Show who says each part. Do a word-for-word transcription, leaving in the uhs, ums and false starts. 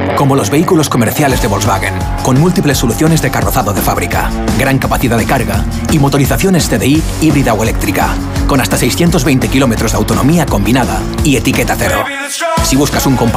Speaker 1: Como los vehículos comerciales de Volkswagen, con múltiples soluciones de carrozado de fábrica, gran capacidad de carga y motorizaciones T D I híbrida o eléctrica, con hasta seiscientos veinte kilómetros de autonomía combinada y etiqueta cero. Si buscas un compacto